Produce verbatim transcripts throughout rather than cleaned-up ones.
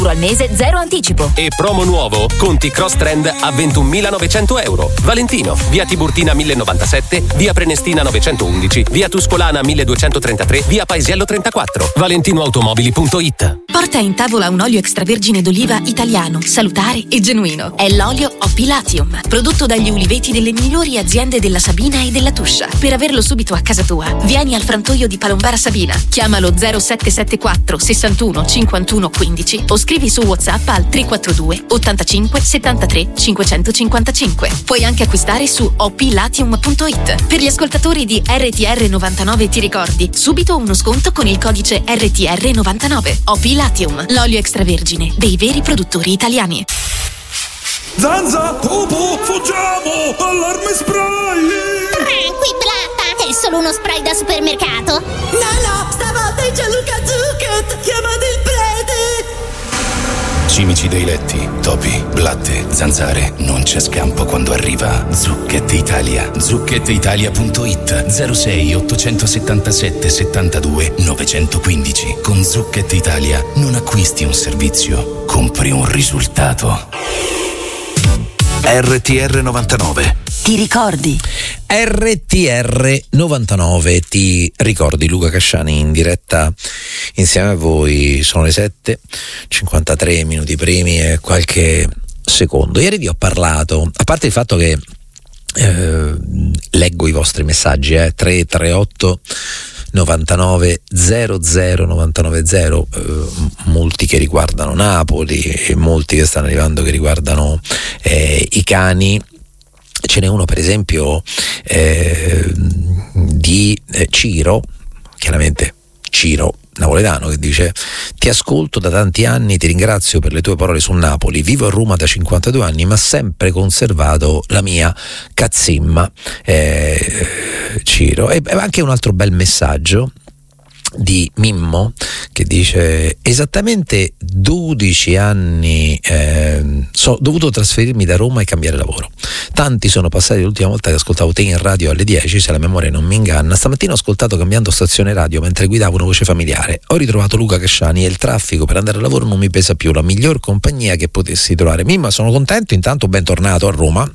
al mese, zero anticipo. E promo nuovo, conti Cross Trend a ventunomilanovecento euro. Valentino, via Tiburtina mille novantasette, via Prenestina novecentoundici, via Tuscolana milleduecentotrentatré, via Paesiello trentaquattro. valentinoautomobili punto it. Porta in tavola un olio extravergine d'oliva italiano, salutare e genuino. È l'olio O P Latium, prodotto dagli uliveti delle migliori aziende della Sabina e della Tuscia. Per averlo subito a casa tua, vieni al frantoio di Palombara Sabina. Chiamalo zero sette sette quattro sessantuno cinquantuno quindici o scrivi su WhatsApp al tre quattro due ottantacinque settantatré cinquecentocinquantacinque. Puoi anche acquistare su o p latium punto it. Per gli ascoltatori di R T R novantanove ti ricordi, subito uno sconto con il codice R T R novantanove. O P Latium, l'olio extravergine dei veri produttori italiani. Zanza, topo, fuggiamo, allarme spray. Tranqui, Blatta, è solo uno spray da supermercato. No, no, stavolta è Gianluca Zucchet, chiamate il prete. Cimici dei letti, topi, blatte, zanzare, non c'è scampo quando arriva Zucchet Italia. zucchet italia punto it. Zero sei ottocentosettantasette settantadue novecentoquindici. Con Zucchet Italia non acquisti un servizio, compri un risultato. R T R novantanove. Ti ricordi? R T R novantanove, ti ricordi? Luca Casciani in diretta insieme a voi. Sono le sette cinquantatré minuti primi e qualche secondo. Ieri vi ho parlato, a parte il fatto che eh, leggo i vostri messaggi, eh, tre tre otto novantanove zero zero novantanove zero, eh, molti che riguardano Napoli e molti che stanno arrivando che riguardano eh, i cani. Ce n'è uno per esempio eh, di eh, Ciro, chiaramente Ciro napoletano, che dice: ti ascolto da tanti anni, ti ringrazio per le tue parole su Napoli, vivo a Roma da cinquantadue anni ma sempre conservato la mia cazzimma. eh, Ciro. E anche un altro bel messaggio di Mimmo che dice: esattamente dodici anni eh, so, ho dovuto trasferirmi da Roma e cambiare lavoro. Tanti sono passati l'ultima volta che ascoltavo te in radio alle dieci, se la memoria non mi inganna. Stamattina ho ascoltato cambiando stazione radio mentre guidavo una voce familiare. Ho ritrovato Luca Casciani e il traffico per andare al lavoro non mi pesa più, la miglior compagnia che potessi trovare. Mimma, sono contento, intanto bentornato a Roma.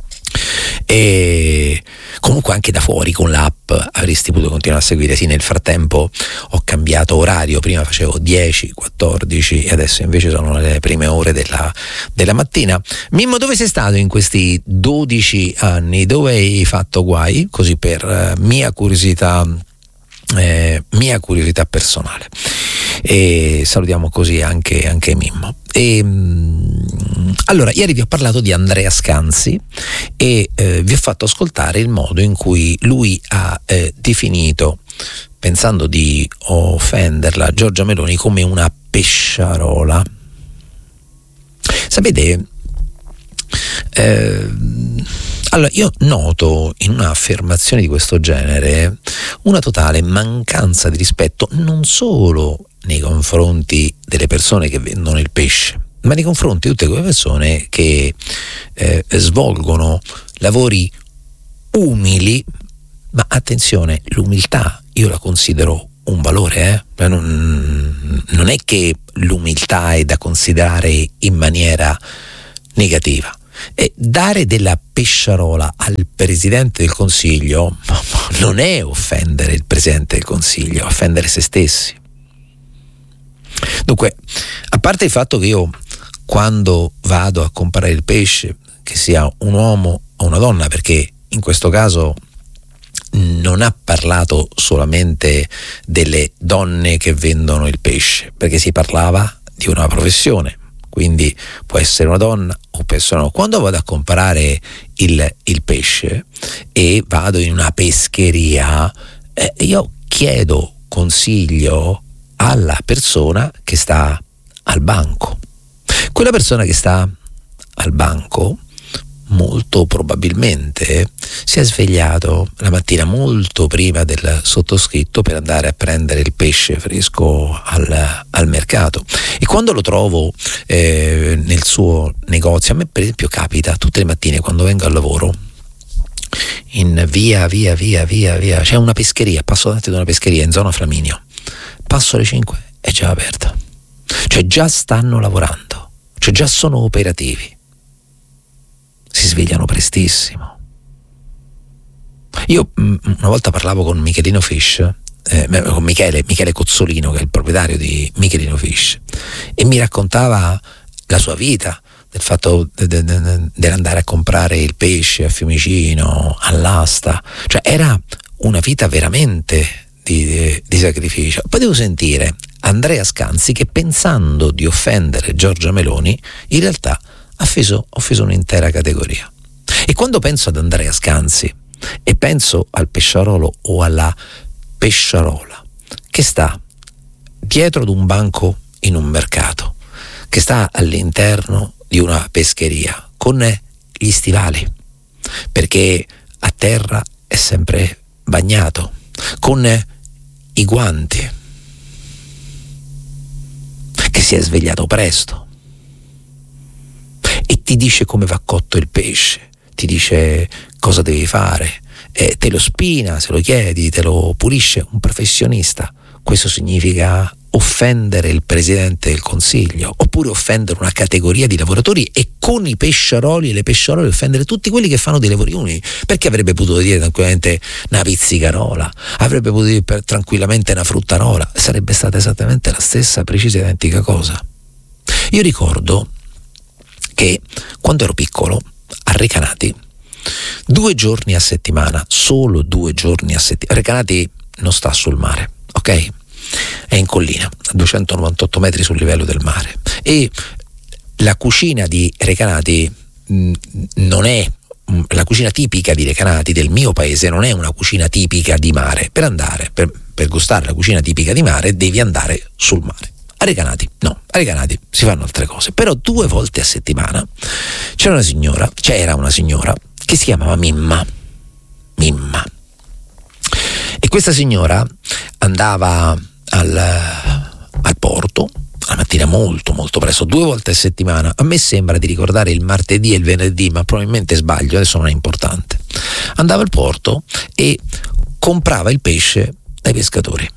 E comunque anche da fuori con l'app avresti potuto continuare a seguire. Sì, nel frattempo ho cambiato orario, prima facevo dieci quattordici e adesso invece sono le prime ore della, della mattina. Mimmo, dove sei stato in questi dodici anni? Dove hai fatto guai? Così per uh, mia curiosità eh, mia curiosità personale. E salutiamo così anche, anche Mimmo. E, mh, allora, ieri vi ho parlato di Andrea Scanzi e eh, vi ho fatto ascoltare il modo in cui lui ha eh, definito, pensando di offenderla, Giorgia Meloni come una pesciarola. Sapete, eh, allora io noto in un'affermazione di questo genere una totale mancanza di rispetto non solo nei confronti delle persone che vendono il pesce, ma nei confronti di tutte quelle persone che eh, svolgono lavori umili. Ma attenzione, l'umiltà io la considero un valore, eh? non, non è che l'umiltà è da considerare in maniera negativa. E dare della pesciarola al Presidente del Consiglio non è offendere il Presidente del Consiglio, è offendere se stessi. Dunque, a parte il fatto che io quando vado a comprare il pesce, che sia un uomo o una donna, perché in questo caso non ha parlato solamente delle donne che vendono il pesce, perché si parlava di una professione, quindi può essere una donna o può essere una. Quando vado a comprare il, il pesce e vado in una pescheria, eh, io chiedo consiglio alla persona che sta al banco. Quella persona che sta al banco molto probabilmente si è svegliato la mattina molto prima del sottoscritto per andare a prendere il pesce fresco al, al mercato, e quando lo trovo eh, nel suo negozio, a me per esempio capita tutte le mattine quando vengo al lavoro in via via via via via c'è una pescheria, passo davanti ad una pescheria in zona Flaminio, passo alle cinque è già aperta. cioè già stanno lavorando, cioè già sono operativi, si svegliano prestissimo. Io una volta parlavo con Michelino Fish, eh, con Michele, Michele Cozzolino, che è il proprietario di Michelino Fish, e mi raccontava la sua vita, del fatto dell'andare a comprare il pesce a Fiumicino, all'asta, cioè era una vita veramente di, di, di sacrificio. Poi devo sentire Andrea Scanzi che, pensando di offendere Giorgia Meloni, in realtà ha offeso, ha offeso un'intera categoria. E quando penso ad Andrea Scanzi e penso al pesciarolo o alla pesciarola che sta dietro ad un banco in un mercato, che sta all'interno di una pescheria con gli stivali, perché a terra è sempre bagnato, con i guanti, che si è svegliato presto e ti dice come va cotto il pesce, ti dice cosa devi fare, eh, te lo spina se lo chiedi, te lo pulisce, un professionista. Questo significa offendere il Presidente del Consiglio, oppure offendere una categoria di lavoratori, e con i pesciaroli e le pesciarole offendere tutti quelli che fanno dei lavori unici, perché avrebbe potuto dire tranquillamente una pizzicarola, avrebbe potuto dire per, tranquillamente una fruttarola, sarebbe stata esattamente la stessa, precisa identica cosa. Io ricordo che quando ero piccolo a Recanati, due giorni a settimana, solo due giorni a settimana, Recanati non sta sul mare, ok? È in collina, a duecentonovantotto metri sul livello del mare, e la cucina di Recanati mh, non è mh, la cucina tipica di Recanati, del mio paese, non è una cucina tipica di mare. Per andare, per, per gustare la cucina tipica di mare, devi andare sul mare. A Recanati no, a Recanati si fanno altre cose. Però due volte a settimana c'era una signora, c'era una signora che si chiamava Mimma Mimma e questa signora andava al, al porto la mattina molto molto presto, due volte a settimana. A me sembra di ricordare il martedì e il venerdì, ma probabilmente sbaglio, adesso non è importante. Andava al porto e comprava il pesce dai pescatori,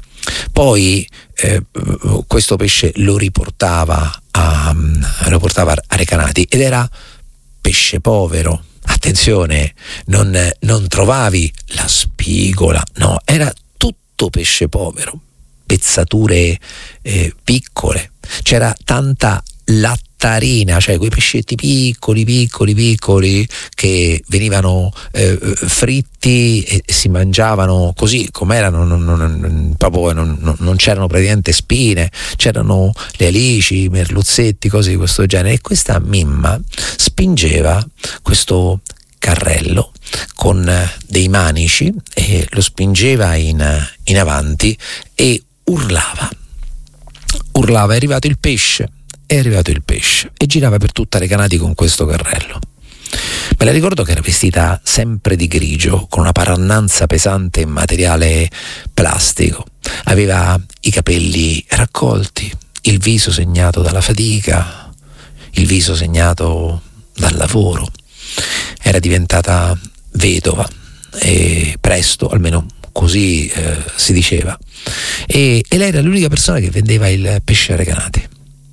poi eh, questo pesce lo riportava a, lo portava a Recanati, ed era pesce povero. Attenzione, non, non trovavi la spigola, no, era tutto pesce povero, pezzature eh, piccole, c'era tanta lattarina, cioè quei pescetti piccoli piccoli piccoli che venivano eh, fritti e si mangiavano così com'erano, non, non, non, proprio non, non c'erano praticamente spine, c'erano le alici, i merluzzetti, cose di questo genere. E questa Mimma spingeva questo carrello con dei manici e lo spingeva in, in avanti e urlava urlava è arrivato il pesce, è arrivato il pesce, e girava per tutta Recanati con questo carrello. Me la ricordo che era vestita sempre di grigio, con una parannanza pesante in materiale plastico, aveva i capelli raccolti, il viso segnato dalla fatica, il viso segnato dal lavoro. Era diventata vedova e presto, almeno così eh, si diceva, e, e lei era l'unica persona che vendeva il pesce a Recanati.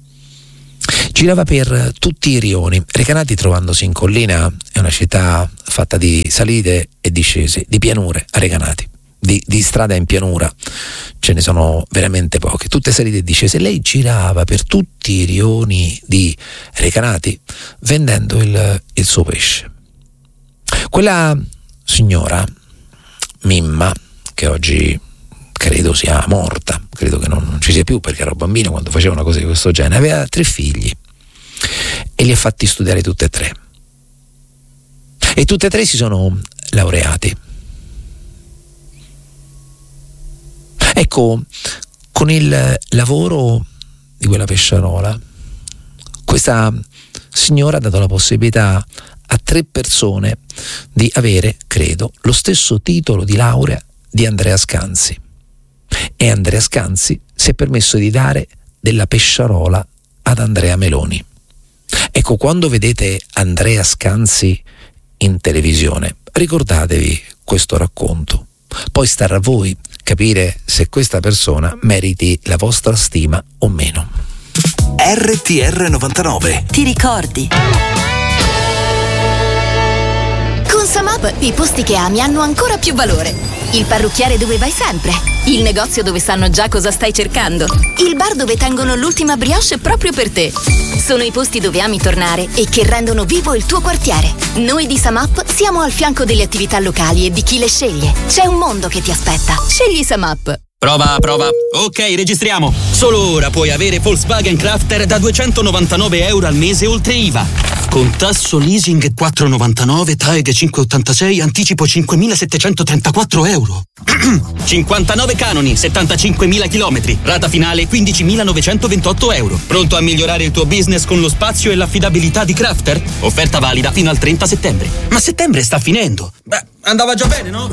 Girava per tutti i rioni. Recanati, trovandosi in collina, è una città fatta di salite e discese, di pianure a Recanati, di, di strada in pianura ce ne sono veramente poche, tutte salite e discese. Lei girava per tutti i rioni di Recanati vendendo il, il suo pesce. Quella signora Mimma, che oggi credo sia morta, credo che non, non ci sia più perché ero bambino quando faceva una cosa di questo genere, aveva tre figli e li ha fatti studiare tutte e tre, e tutte e tre si sono laureati. Ecco, con il lavoro di quella pesciarola, questa signora ha dato la possibilità a tre persone di avere, credo, lo stesso titolo di laurea di Andrea Scanzi, e Andrea Scanzi si è permesso di dare della pesciarola ad Andrea Meloni. Ecco, quando vedete Andrea Scanzi in televisione, ricordatevi questo racconto, poi starà a voi capire se questa persona meriti la vostra stima o meno. R T R novantanove. Ti ricordi? Con Samap i posti che ami hanno ancora più valore. Il parrucchiere dove vai sempre. Il negozio dove sanno già cosa stai cercando. Il bar dove tengono l'ultima brioche proprio per te. Sono i posti dove ami tornare e che rendono vivo il tuo quartiere. Noi di Samap siamo al fianco delle attività locali e di chi le sceglie. C'è un mondo che ti aspetta. Scegli Samap. Prova, prova. Ok, registriamo. Solo ora puoi avere Volkswagen Crafter da duecentonovantanove euro al mese oltre I V A. Con tasso leasing quattro virgola novantanove, T A E G cinque virgola ottantasei, anticipo cinquemilasettecentotrentaquattro euro. cinquantanove canoni, settantacinquemila chilometri, rata finale quindicimilanovecentoventotto euro. Pronto a migliorare il tuo business con lo spazio e l'affidabilità di Crafter? Offerta valida fino al trenta settembre. Ma settembre sta finendo. Beh, andava già bene, no?